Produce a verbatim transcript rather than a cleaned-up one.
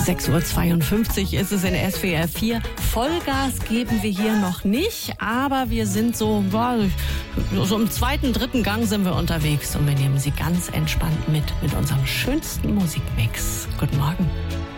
sechs Uhr zweiundfünfzig ist es in S W R vier. Vollgas geben wir hier noch nicht, aber wir sind so, so im zweiten, dritten Gang sind wir unterwegs und wir nehmen Sie ganz entspannt mit, mit unserem schönsten Musikmix. Guten Morgen.